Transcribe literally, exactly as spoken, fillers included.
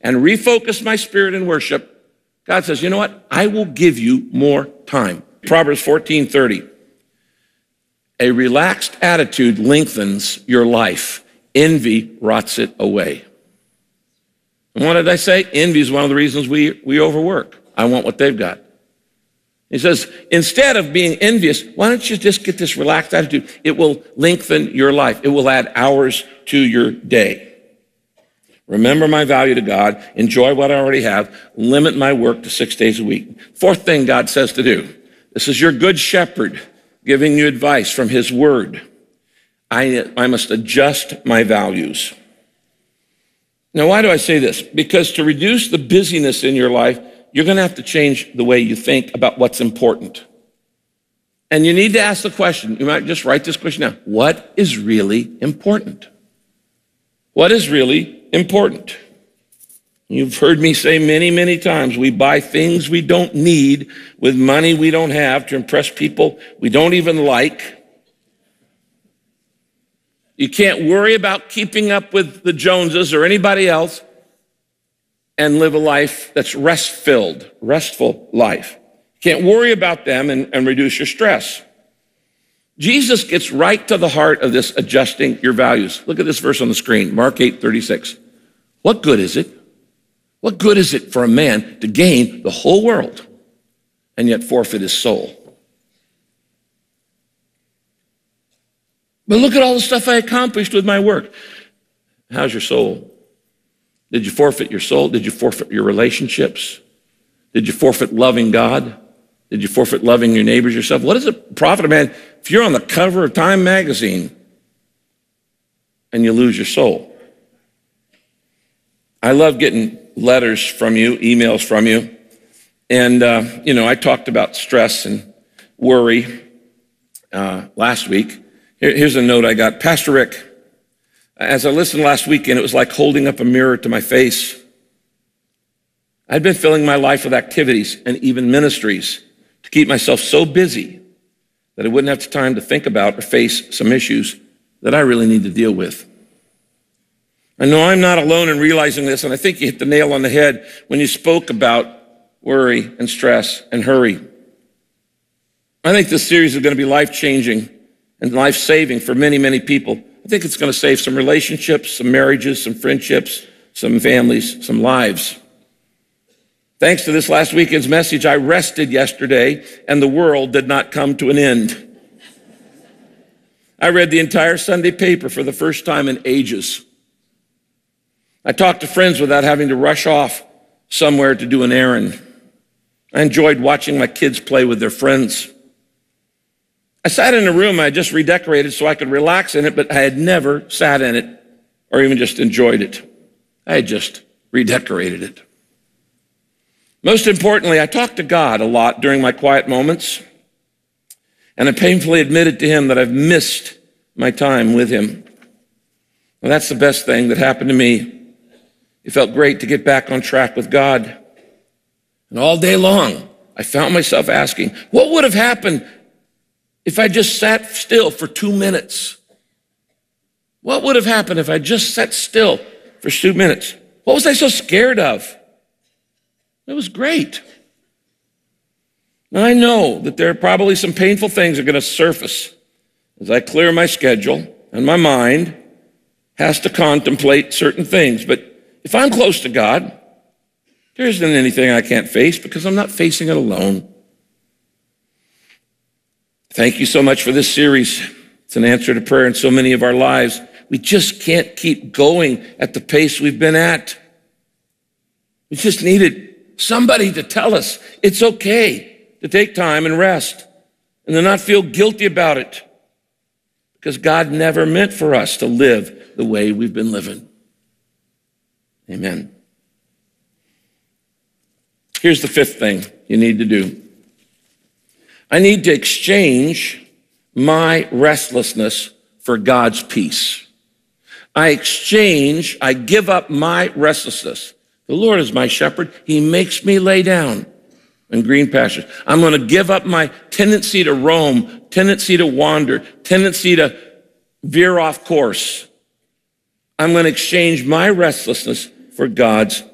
and refocus my spirit in worship, God says, you know what? I will give you more time. Proverbs fourteen thirty. A relaxed attitude lengthens your life. Envy rots it away. And what did I say? Envy is one of the reasons we, we overwork. I want what they've got. He says, instead of being envious, why don't you just get this relaxed attitude? It will lengthen your life. It will add hours to your day. Remember my value to God. Enjoy what I already have. Limit my work to six days a week. Fourth thing God says to do. This is your good shepherd giving you advice from his word. I, I must adjust my values. Now, why do I say this? Because to reduce the busyness in your life, you're going to have to change the way you think about what's important. And you need to ask the question. You might just write this question down. What is really important? What is really important? You've heard me say many, many times, we buy things we don't need with money we don't have to impress people we don't even like. You can't worry about keeping up with the Joneses or anybody else and live a life that's rest-filled, restful life. You can't worry about them and, and reduce your stress. Jesus gets right to the heart of this adjusting your values. Look at this verse on the screen, Mark eight thirty-six. What good is it? What good is it for a man to gain the whole world and yet forfeit his soul? But look at all the stuff I accomplished with my work. How's your soul? Did you forfeit your soul? Did you forfeit your relationships? Did you forfeit loving God? Did you forfeit loving your neighbors yourself? What does it profit a man if you're on the cover of Time magazine and you lose your soul? I love getting letters from you, emails from you. And, uh, you know, I talked about stress and worry uh, last week. Here, here's a note I got. Pastor Rick, as I listened last weekend, it was like holding up a mirror to my face. I'd been filling my life with activities and even ministries to keep myself so busy that I wouldn't have time to think about or face some issues that I really need to deal with. I know I'm not alone in realizing this, and I think you hit the nail on the head when you spoke about worry and stress and hurry. I think this series is going to be life-changing and life-saving for many, many people. I think it's going to save some relationships, some marriages, some friendships, some families, some lives. Thanks to this last weekend's message, I rested yesterday, and the world did not come to an end. I read the entire Sunday paper for the first time in ages. I talked to friends without having to rush off somewhere to do an errand. I enjoyed watching my kids play with their friends. I sat in a room I just redecorated so I could relax in it, but I had never sat in it or even just enjoyed it. I had just redecorated it. Most importantly, I talked to God a lot during my quiet moments, and I painfully admitted to him that I've missed my time with him. Well, that's the best thing that happened to me. It felt great to get back on track with God. And all day long, I found myself asking, what would have happened if I just sat still for two minutes? What would have happened if I just sat still for two minutes? What was I so scared of? It was great. Now, I know that there are probably some painful things that are going to surface as I clear my schedule and my mind has to contemplate certain things. But if I'm close to God, there isn't anything I can't face because I'm not facing it alone. Thank you so much for this series. It's an answer to prayer in so many of our lives. We just can't keep going at the pace we've been at. We just needed somebody to tell us it's okay to take time and rest and to not feel guilty about it because God never meant for us to live the way we've been living. Amen. Here's the fifth thing you need to do. I need to exchange my restlessness for God's peace. I exchange, I give up my restlessness. The Lord is my shepherd. He makes me lay down in green pastures. I'm going to give up my tendency to roam, tendency to wander, tendency to veer off course. I'm going to exchange my restlessness for God's